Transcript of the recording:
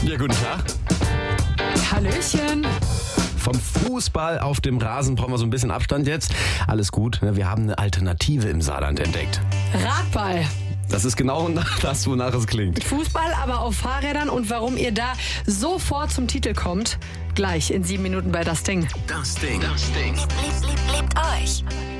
Ja, guten Tag. Hallöchen. Vom Fußball auf dem Rasen brauchen wir so ein bisschen Abstand jetzt. Alles gut, wir haben eine Alternative im Saarland entdeckt. Radball. Das ist genau das, wonach es klingt. Fußball, aber auf Fahrrädern. Und warum ihr da sofort zum Titel kommt, gleich in 7 Minuten bei Das Ding. Das Ding. Liebt euch.